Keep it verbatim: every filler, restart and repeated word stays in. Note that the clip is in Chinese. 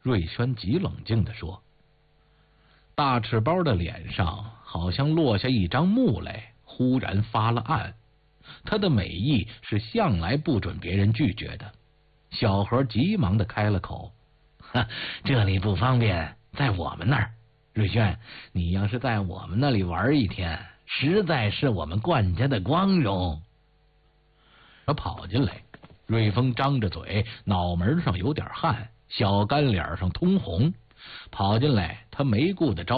瑞轩极冷静地说。大赤包的脸上好像落下一张幕来，忽然发了暗。他的美意是向来不准别人拒绝的。小何急忙的开了口：这里不方便，在我们那儿。瑞轩，你要是在我们那里玩一天，实在是我们冠家的光荣。他跑进来，瑞丰张着嘴，脑门上有点汗，小干脸上通红。跑进来，他没顾得着